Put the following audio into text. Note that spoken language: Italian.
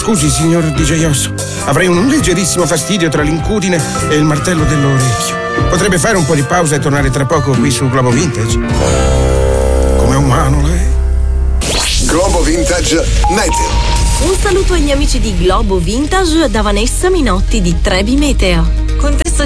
Scusi, signor DJ Osso, avrei un leggerissimo fastidio tra l'incudine e il martello dell'orecchio. Potrebbe fare un po' di pausa e tornare tra poco qui su Globo Vintage? Come umano lei? Globo Vintage Meteo. Un saluto agli amici di Globo Vintage da Vanessa Minotti di Trebi Meteo. Contesto